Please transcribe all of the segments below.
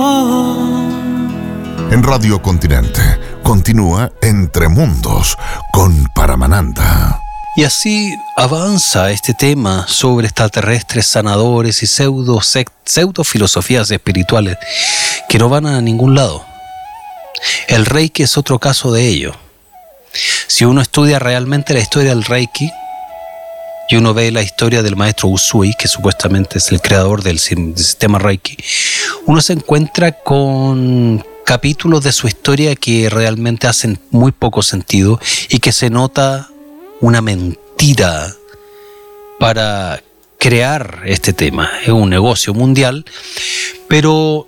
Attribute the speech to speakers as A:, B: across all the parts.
A: En Radio Continente continúa Entre Mundos con Paramananda.
B: Y así avanza este tema sobre extraterrestres sanadores y pseudo filosofías espirituales que no van a ningún lado. El Reiki es otro caso de ello. Si uno estudia realmente la historia del Reiki y uno ve la historia del maestro Usui, que supuestamente es el creador del sistema Reiki, uno se encuentra con capítulos de su historia que realmente hacen muy poco sentido y que se nota una mentira para crear este tema. Es un negocio mundial, pero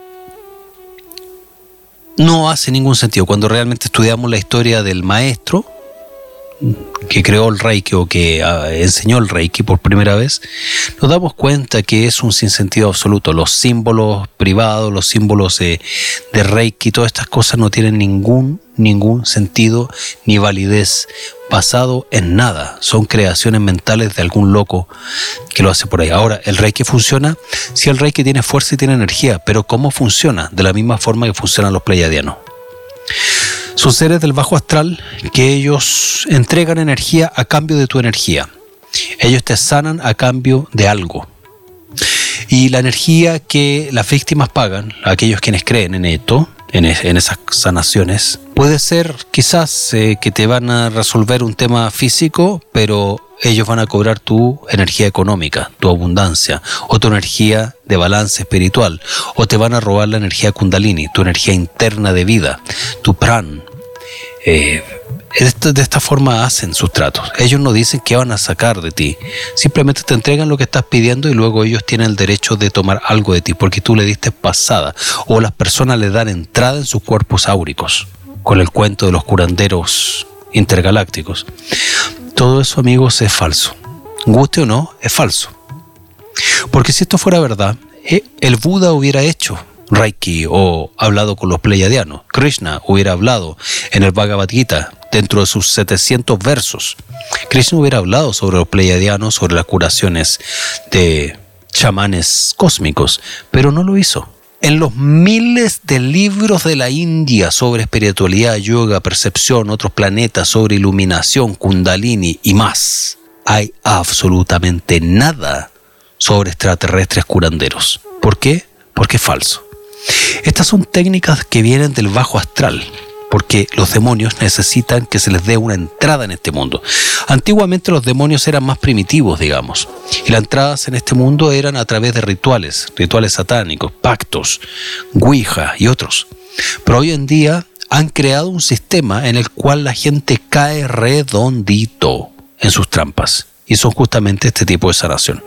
B: no hace ningún sentido. Cuando realmente estudiamos la historia del maestro que creó el Reiki o que enseñó el Reiki por primera vez, nos damos cuenta que es un sinsentido absoluto. Los símbolos privados, los símbolos de Reiki, todas estas cosas no tienen ningún sentido ni validez basado en nada. Son creaciones mentales de algún loco que lo hace por ahí. Ahora, ¿el Reiki funciona? Sí, el Reiki tiene fuerza y tiene energía, pero ¿cómo funciona? De la misma forma que funcionan los pleiadianos. Son seres del bajo astral que ellos entregan energía a cambio de tu energía. Ellos te sanan a cambio de algo. Y la energía que las víctimas pagan, aquellos quienes creen en esto, en esas sanaciones, puede ser quizás que te van a resolver un tema físico, pero ellos van a cobrar tu energía económica, tu abundancia, o tu energía de balance espiritual, o te van a robar la energía kundalini, tu energía interna de vida, tu pran. De esta forma hacen sus tratos. Ellos no dicen qué van a sacar de ti, simplemente te entregan lo que estás pidiendo y luego ellos tienen el derecho de tomar algo de ti porque tú le diste pasada, o las personas le dan entrada en sus cuerpos áuricos con el cuento de los curanderos intergalácticos. Todo eso, amigos, es falso. Guste o no, es falso. Porque si esto fuera verdad, el Buda hubiera hecho Reiki o hablado con los pleiadianos. Krishna hubiera hablado en el Bhagavad Gita dentro de sus 700 versos. Krishna hubiera hablado sobre los pleiadianos, sobre las curaciones de chamanes cósmicos, pero no lo hizo. En los miles de libros de la India sobre espiritualidad, yoga, percepción, otros planetas, sobre iluminación, kundalini y más, hay absolutamente nada sobre extraterrestres curanderos. ¿Por qué? Porque es falso. Estas son técnicas que vienen del bajo astral, porque los demonios necesitan que se les dé una entrada en este mundo. Antiguamente los demonios eran más primitivos, digamos, y las entradas en este mundo eran a través de rituales satánicos, pactos, Ouija y otros. Pero hoy en día han creado un sistema en el cual la gente cae redondito en sus trampas, y son justamente este tipo de sanación.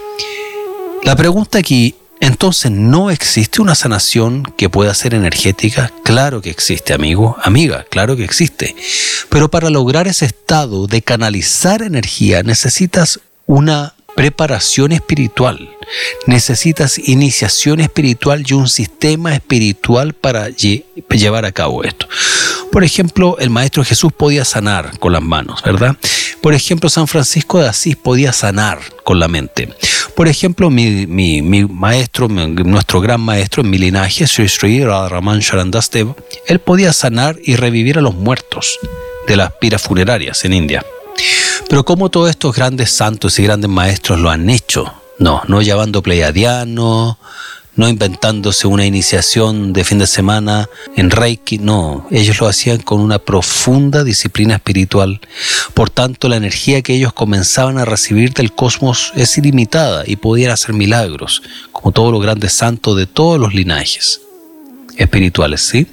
B: La pregunta aquí: entonces, ¿no existe una sanación que pueda ser energética? Claro que existe, amigo, amiga, claro que existe. Pero para lograr ese estado de canalizar energía necesitas una preparación espiritual. Necesitas iniciación espiritual y un sistema espiritual para llevar a cabo esto. Por ejemplo, el Maestro Jesús podía sanar con las manos, ¿verdad? Por ejemplo, San Francisco de Asís podía sanar con la mente. Por ejemplo, mi maestro, nuestro gran maestro en mi linaje, Sri Sri Radharaman Charandas Deva, él podía sanar y revivir a los muertos de las piras funerarias en India. Pero ¿cómo todos estos grandes santos y grandes maestros lo han hecho? No llevando pleiadianos, no inventándose una iniciación de fin de semana en Reiki, no. Ellos lo hacían con una profunda disciplina espiritual. Por tanto, la energía que ellos comenzaban a recibir del cosmos es ilimitada y podían hacer milagros, como todos los grandes santos de todos los linajes espirituales, ¿sí?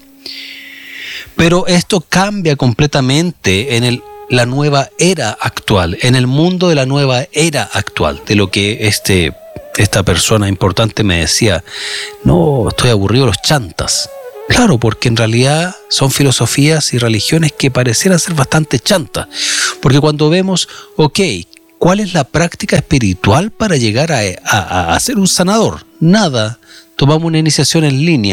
B: Pero esto cambia completamente en la nueva era actual, en el mundo de la nueva era actual, de lo que esta persona importante me decía: no, estoy aburrido de los chantas. Claro, porque en realidad son filosofías y religiones que parecieran ser bastante chantas. Porque cuando vemos, ¿cuál es la práctica espiritual para llegar a ser un sanador? Nada. Tomamos una iniciación en línea.